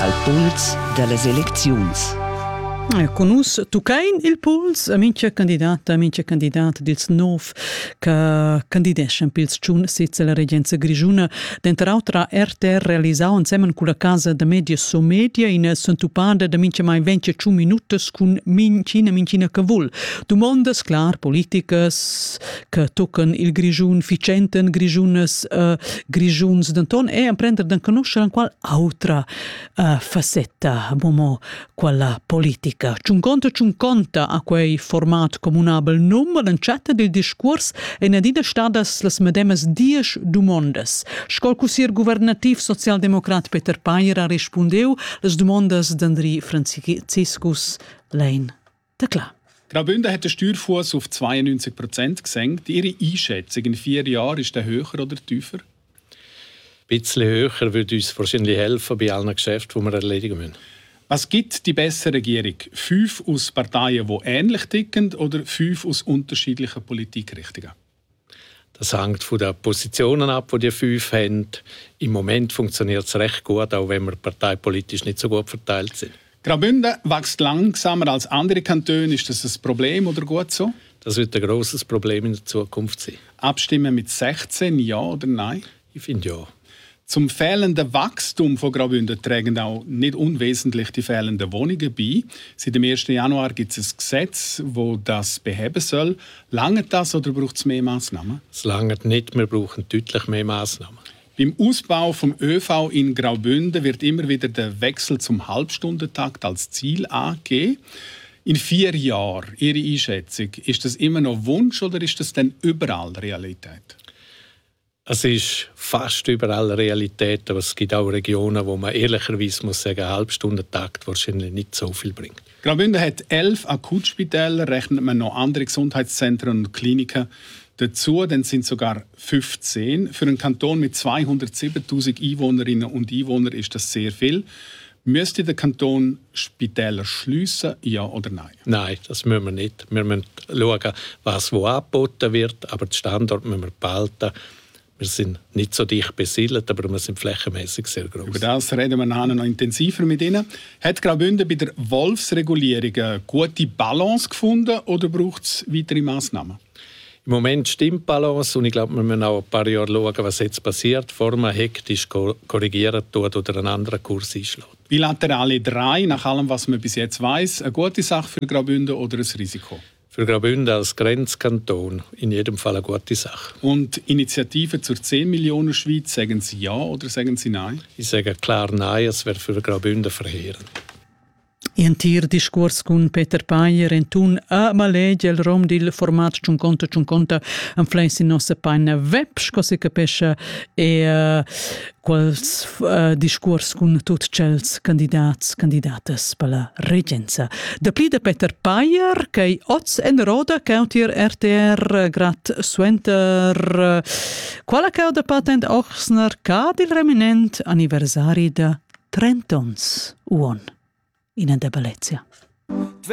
al puls dallas elecziuns. Conus tucain il puls a mincha candidat dils nov che candideschen pils tschun sezza la regenza grigiuna denter autra RTR realisau insieme con la casa de media so media in santupada de mincha mai 25 minutos con mincina che vol. Domandas clar politicas che tocan il grigiun ficenten grigiunes grigiuns d'anton e a prender d'en conoscere qual autra facetta momo quella politica. Ciunconta a quei format comunabel nummer l'encetta del discurs e nadida stadas las medemas 10 domandas. Scolcusier governativ socialdemocrat Peter Payer ha rispondeu las domandas d'Andri Franciscus Lein. Da klar. Graubünden hat den Steuerfuss auf 92% gesenkt. Ihre Einschätzung in 4 Jahren, ist der höher oder tiefer? Ein bisschen höher würde uns wahrscheinlich helfen bei allen Geschäften, die wir erledigen müssen. Was gibt die bessere Regierung? 5 aus Parteien, die ähnlich ticken, oder 5 aus unterschiedlichen Politikrichtungen? Das hängt von den Positionen ab, die die 5 haben. Im Moment funktioniert es recht gut, auch wenn wir parteipolitisch nicht so gut verteilt sind. Graubünden wächst langsamer als andere Kantone. Ist das ein Problem oder gut so? Das wird ein grosses Problem in der Zukunft sein. Abstimmen mit 16, ja oder nein? Ich finde ja. Zum fehlenden Wachstum von Graubünden tragen auch nicht unwesentlich die fehlenden Wohnungen bei. Seit dem 1. Januar gibt es ein Gesetz, das das beheben soll. Langt das oder braucht es mehr Massnahmen? Es langt nicht, wir brauchen deutlich mehr Massnahmen. Beim Ausbau vom ÖV in Graubünden wird immer wieder der Wechsel zum Halbstundentakt als Ziel angegeben. In 4 Jahren, Ihre Einschätzung, ist das immer noch Wunsch oder ist das denn überall Realität? Es ist fast überall Realität, aber es gibt auch Regionen, wo man ehrlicherweise muss sagen, ein Halbstundentakt wahrscheinlich nicht so viel bringt. Graubünden hat 11 Akutspitäler, rechnet man noch andere Gesundheitszentren und Kliniken dazu, dann sind sogar 15. Für einen Kanton mit 207'000 Einwohnerinnen und Einwohnern ist das sehr viel. Müsste der Kanton Spitäler schliessen, ja oder nein? Nein, das müssen wir nicht. Wir müssen schauen, was wo angeboten wird, aber den Standort müssen wir behalten. Wir sind nicht so dicht besiedelt, aber wir sind flächenmäßig sehr groß. Über das reden wir nachher noch intensiver mit Ihnen. Hat Graubünden bei der Wolfsregulierung eine gute Balance gefunden oder braucht es weitere Massnahmen? Im Moment stimmt die Balance und ich glaube, wir müssen auch ein paar Jahre schauen, was jetzt passiert, bevor man hektisch korrigieren tut oder einen anderen Kurs einschlägt. Bilaterale 3, nach allem, was man bis jetzt weiss, eine gute Sache für Graubünden oder ein Risiko? Für Graubünden als Grenzkanton in jedem Fall eine gute Sache. Und Initiativen zur 10 Millionen Schweiz, sagen Sie ja oder sagen Sie nein? Ich sage klar nein, es wäre für Graubünden verheerend. In tir discurs con Peter Payer en tun a maleggia il rom del format ciunconta en fleis in nostra pagina web scosi capesce e quals discurs con tutti cels candidates per la regenza. Da pli de Peter Payer che oz en roda cautier RTR grat suenter quala cauda patent ochsner cad il reminent anniversari da 30 ons uon in Bellezia.